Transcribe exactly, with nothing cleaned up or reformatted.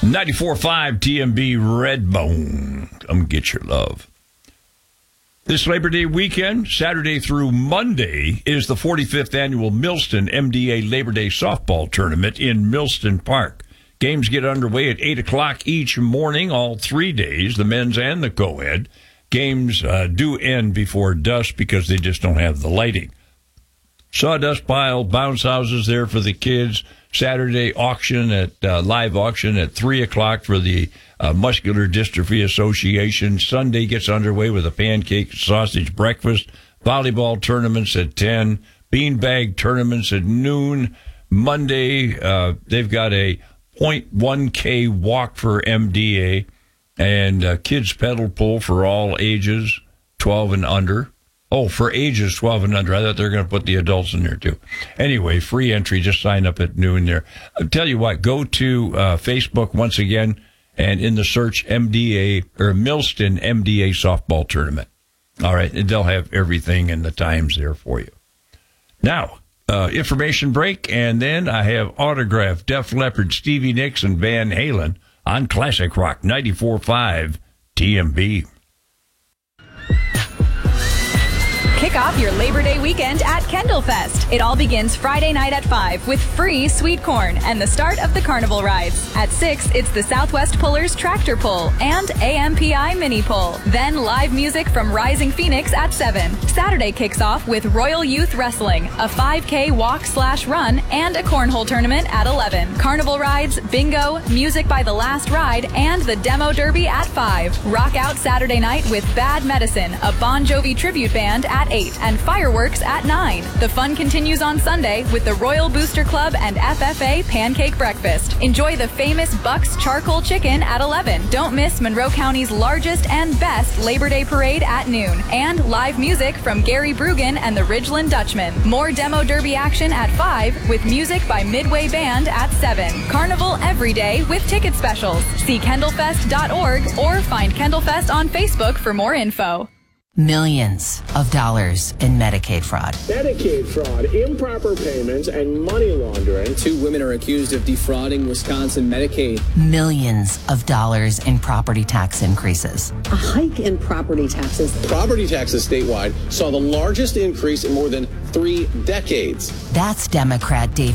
ninety-four point five T M B Redbone. Come get your love. This Labor Day weekend, Saturday through Monday, is the forty-fifth annual Millston M D A Labor Day softball tournament in Millston Park. Games get underway at eight o'clock each morning, all three days, the men's and the co-ed. Games uh, do end before dusk because they just don't have the lighting. Sawdust pile, bounce houses there for the kids. Saturday auction at uh, live auction at three o'clock for the uh, Muscular Dystrophy Association. Sunday gets underway with a pancake sausage breakfast. Volleyball tournaments at ten. Beanbag tournaments at noon. Monday, uh, they've got a point one K walk for M D A and uh, kids pedal pull for all ages, twelve and under. Oh, for ages twelve and under. I thought they were going to put the adults in there, too. Anyway, free entry. Just sign up at noon there. I'll tell you what, go to uh, Facebook once again, and in the search M D A, or Millston M D A Softball Tournament. All right, and they'll have everything and the times there for you. Now, uh, information break, and then I have autographed Def Leppard, Stevie Nicks, and Van Halen on Classic Rock ninety-four point five T M B. Kick off your Labor Day weekend at Kendall Fest. It all begins Friday night at five with free sweet corn and the start of the carnival rides. At six, it's the Southwest Pullers Tractor Pull and A M P I Mini Pull. Then live music from Rising Phoenix at seven. Saturday kicks off with Royal Youth Wrestling, a five K walk slash run, and a cornhole tournament at eleven. Carnival rides, bingo, music by The Last Ride, and the Demo Derby at five. Rock out Saturday night with Bad Medicine, a Bon Jovi tribute band at eight, and fireworks at nine. The fun continues on Sunday with the Royal Booster Club and F F A Pancake Breakfast. Enjoy the famous Buck's Charcoal Chicken at eleven. Don't miss Monroe County's largest and best Labor Day Parade at noon. And live music from Gary Brugan and the Ridgeland Dutchman. More Demo Derby action at five with music by Midway Band at seven. Carnival every day with ticket specials. See kendall fest dot org or find Kendall Fest on Facebook for more info. Millions of dollars in Medicaid fraud. Medicaid fraud, improper payments, and money laundering. Two women are accused of defrauding Wisconsin Medicaid. Millions of dollars in property tax increases. A hike in property taxes. Property taxes statewide saw the largest increase in more than three decades. That's Democrat David